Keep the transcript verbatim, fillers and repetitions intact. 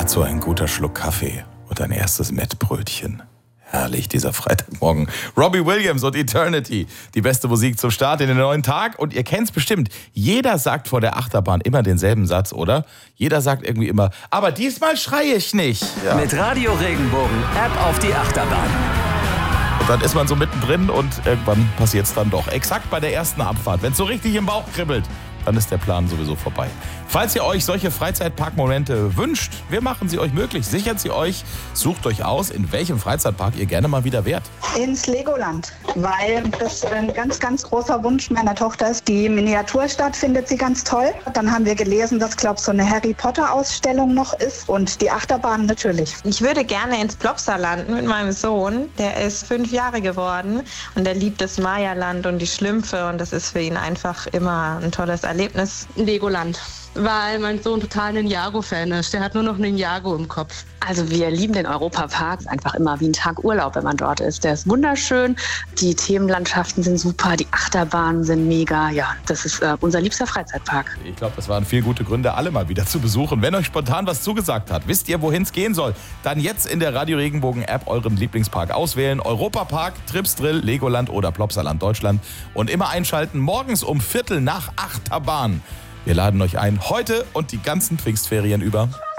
dazu ein guter Schluck Kaffee und ein erstes Mettbrötchen. Herrlich, dieser Freitagmorgen. Robbie Williams und Eternity. Die beste Musik zum Start in den neuen Tag. Und ihr kennt's bestimmt. Jeder sagt vor der Achterbahn immer denselben Satz, oder? Jeder sagt irgendwie immer, aber diesmal schreie ich nicht. Ja. Mit Radio Regenbogen, App auf die Achterbahn. Und dann ist man so mittendrin und irgendwann passiert's dann doch. Exakt bei der ersten Abfahrt. Wenn es so richtig im Bauch kribbelt, dann ist der Plan sowieso vorbei. Falls ihr euch solche Freizeitparkmomente wünscht, wir machen sie euch möglich. Sichert sie euch, sucht euch aus, in welchem Freizeitpark ihr gerne mal wieder wärt. Ins Legoland, weil das ein ganz, ganz großer Wunsch meiner Tochter ist. Die Miniaturstadt findet sie ganz toll. Dann haben wir gelesen, dass, glaube ich, so eine Harry-Potter-Ausstellung noch ist und die Achterbahn natürlich. Ich würde gerne ins Plopsaland mit meinem Sohn. Der ist fünf Jahre geworden und der liebt das Maya-Land und die Schlümpfe und das ist für ihn einfach immer ein tolles Erlebnis. Legoland, weil mein Sohn total ein Ninjago-Fan ist. Der hat nur noch Ninjago im Kopf. Also wir lieben den Europapark. Einfach immer wie ein Tag Urlaub, wenn man dort ist. Der ist wunderschön. Die Themenlandschaften sind super. Die Achterbahnen sind mega. Ja, das ist äh, unser liebster Freizeitpark. Ich glaube, das waren viele gute Gründe, alle mal wieder zu besuchen. Wenn euch spontan was zugesagt hat, wisst ihr, wohin es gehen soll, dann jetzt in der Radio Regenbogen App euren Lieblingspark auswählen. Europapark, Tripsdrill, Legoland oder Plopsaland Deutschland. Und immer einschalten, morgens um Viertel nach Achterbahn. Wir laden euch ein, heute und die ganzen Pfingstferien über.